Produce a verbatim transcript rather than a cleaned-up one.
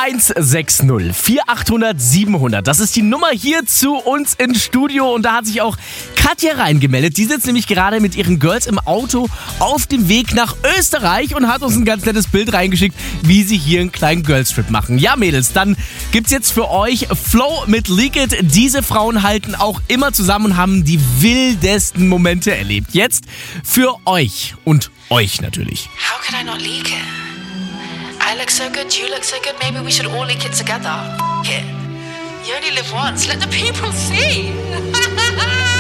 eins sechs null vier achthundert siebenhundert. Das ist die Nummer hier zu uns ins Studio und da hat sich auch Katja reingemeldet. Die sitzt nämlich gerade mit ihren Girls im Auto auf dem Weg nach Österreich und hat uns ein ganz nettes Bild reingeschickt, wie sie hier einen kleinen Girlstrip machen. Ja, Mädels, dann gibt's jetzt für euch Flow mit Leak It. Diese Frauen halten auch immer zusammen und haben die wildesten Momente erlebt. Jetzt für euch und euch natürlich. How could I not leak it? I look so good, you look so good, maybe we should all leak it together. F- it. You only live once, let the people see.